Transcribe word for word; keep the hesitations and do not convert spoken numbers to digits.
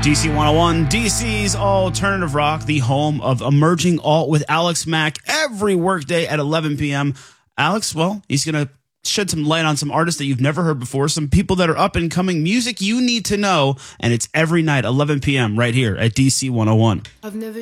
D C one oh one, D C's alternative rock, the home of emerging alt with Alex Mack every workday at eleven p.m. Alex, well, he's going to shed some light on some artists that you've never heard before, some people that are up and coming, music you need to know, and it's every night, eleven p.m. right here at D C one oh one. I've never